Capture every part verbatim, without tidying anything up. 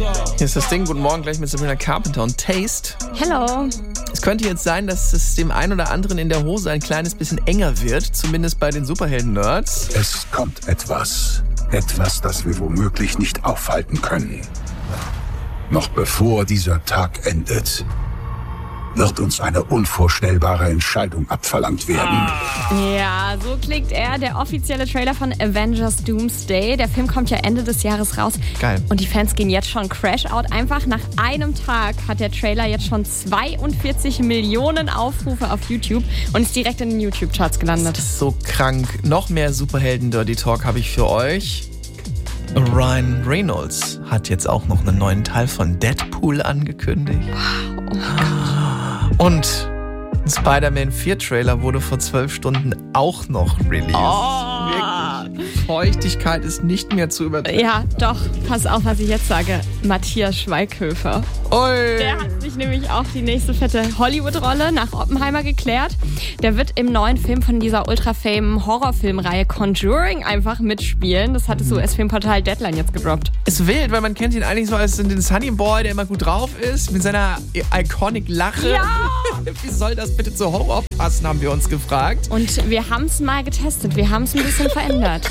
Hier ist das Ding. Guten Morgen, gleich mit Sabrina Carpenter und Taste. Hello. Es könnte jetzt sein, dass es dem einen oder anderen in der Hose ein kleines bisschen enger wird, zumindest bei den Superhelden-Nerds. Es kommt etwas. Etwas, das wir womöglich nicht aufhalten können. Noch bevor dieser Tag endet, wird uns eine unvorstellbare Entscheidung abverlangt werden. Ja, so klingt er, der offizielle Trailer von Avengers Doomsday. Der Film kommt ja Ende des Jahres raus. Geil. Und die Fans gehen jetzt schon Crash-Out. Einfach nach einem Tag hat der Trailer jetzt schon zweiundvierzig Millionen Aufrufe auf YouTube und ist direkt in den YouTube-Charts gelandet. Das ist so krank. Noch mehr Superhelden-Dirty-Talk habe ich für euch. Ryan Reynolds hat jetzt auch noch einen neuen Teil von Deadpool angekündigt. Wow, oh mein Gott. Und ein Spider-Man vier Trailer wurde vor zwölf Stunden auch noch released. Oh. Wirklich. Feuchtigkeit ist nicht mehr zu übertreffen. Ja, doch. Pass auf, was ich jetzt sage. Matthias Schweighöfer. Ui. Der hat sich nämlich auch die nächste fette Hollywood-Rolle nach Oppenheimer geklärt. Der wird im neuen Film von dieser ultra-fame Horrorfilmreihe Conjuring einfach mitspielen. Das hat das U S-Filmportal Deadline jetzt gedroppt. Ist wild, weil man kennt ihn eigentlich so als den Sunny Boy, der immer gut drauf ist, mit seiner iconic Lache. Ja! Wie soll das bitte zu Horror passen, haben wir uns gefragt. Und wir haben es mal getestet. Wir haben es ein bisschen verändert.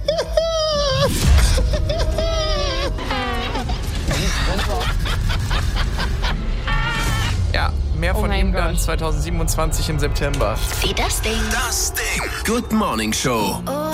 Ja, mehr Oh von mein ihm dann Gott. zwanzig siebenundzwanzig im September. Wie das Ding. Das Ding. Good Morning Show.